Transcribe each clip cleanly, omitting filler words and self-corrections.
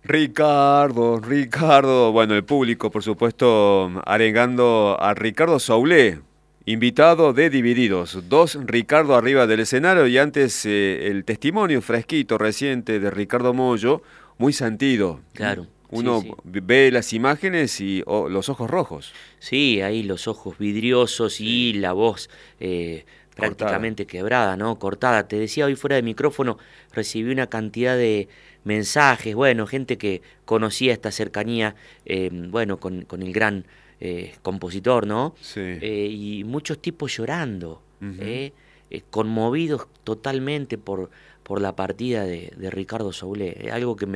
Ricardo, bueno, el público, por supuesto, arengando a Ricardo Soulé, invitado de Divididos. Dos Ricardo arriba del escenario y antes el testimonio fresquito, reciente de Ricardo Mollo, muy sentido. Claro, sí, Uno sí. ve las imágenes y los ojos rojos. Sí, ahí los ojos vidriosos y Sí, la voz cortada. prácticamente quebrada, ¿no? Cortada. Te decía hoy fuera de micrófono, recibí una cantidad de mensajes, bueno, gente que conocía esta cercanía, bueno, con el gran compositor, ¿no? Sí. Y muchos tipos llorando, Ujú. conmovidos totalmente por la partida de Ricardo Soulé. Algo que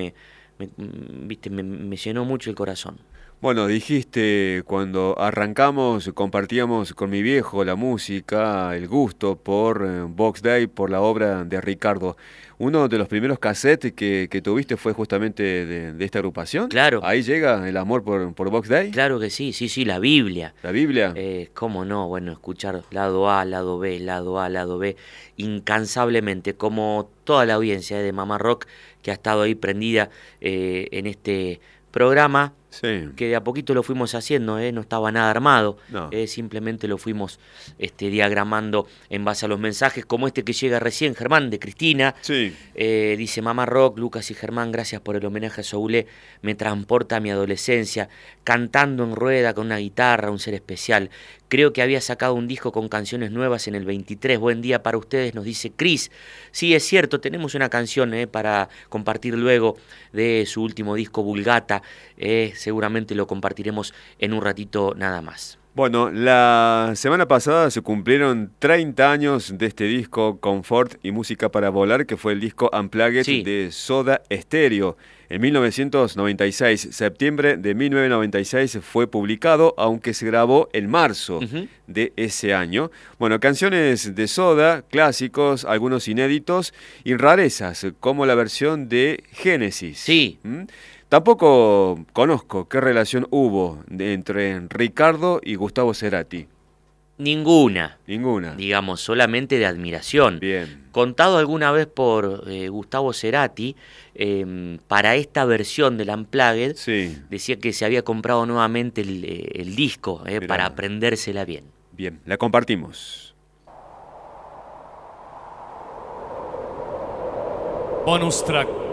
viste, me llenó mucho el corazón. Bueno, dijiste cuando arrancamos, compartíamos con mi viejo la música, el gusto por Box Day, por la obra de Ricardo. Uno de los primeros cassettes que tuviste fue justamente de esta agrupación. Claro, Ahí llega el amor por Box Day, claro que sí, sí, sí, la Biblia. la Biblia. ¿Cómo no? Bueno, escuchar lado A, lado B, lado A, lado B, incansablemente, como toda la audiencia de Mamá Rock que ha estado ahí prendida en este programa, Sí, que de a poquito lo fuimos haciendo, no estaba nada armado, no, simplemente lo fuimos diagramando en base a los mensajes, como este que llega recién, Germán, de Cristina. sí. Dice Mamá Rock, Lucas y Germán, gracias por el homenaje a Soulé, me transporta a mi adolescencia, cantando en rueda con una guitarra, un ser especial. Creo que había sacado un disco con canciones nuevas en el 23. Buen día para ustedes, nos dice Cris. Sí, es cierto, tenemos una canción para compartir luego de su último disco, Vulgata. Seguramente lo compartiremos en un ratito nada más. Bueno, la semana pasada se cumplieron 30 años de este disco Confort y Música para Volar, que fue el disco Unplugged Sí, de Soda Stereo. En 1996, septiembre de 1996 fue publicado, aunque se grabó en marzo ujú, de ese año. Bueno, canciones de Soda, clásicos, algunos inéditos y rarezas, como la versión de Génesis. sí. Tampoco conozco qué relación hubo entre Ricardo y Gustavo Cerati. Ninguna, Ninguna. digamos, solamente de admiración. Bien. Contado alguna vez por Gustavo Cerati, para esta versión del Unplugged, Sí, decía que se había comprado nuevamente el disco para mira. aprendérsela bien. Bien, la compartimos. Bonus track.